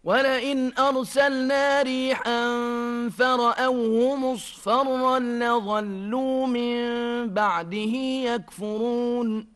ولئن أرسلنا ريحا فرأوه مصفرا لظلوا من بعده يكفرون